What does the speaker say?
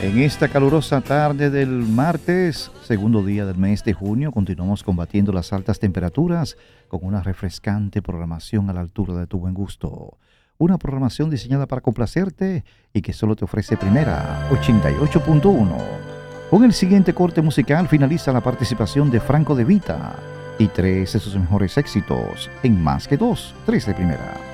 En esta calurosa tarde del martes, segundo día del mes de junio, continuamos combatiendo las altas temperaturas con una refrescante programación a la altura de tu buen gusto. Una programación diseñada para complacerte y que solo te ofrece Primera 88.1. Con el siguiente corte musical finaliza la participación de Franco De Vita y tres de sus mejores éxitos en Más que Dos, tres de Primera.